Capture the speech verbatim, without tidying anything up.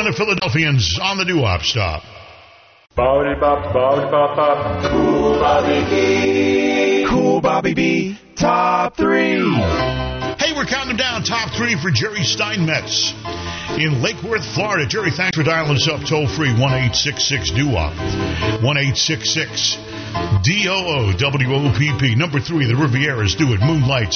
the Philadelphians on the doo-wop stop. Cool Bobby B. Cool Bobby B. Top three. Hey, we're counting down top three for Jerry Steinmetz in Lake Worth, Florida. Jerry, thanks for dialing us up toll free, one eight six six D O O P, one eight six six D O O W O P P. Number three, the Rivieras do it. Moonlight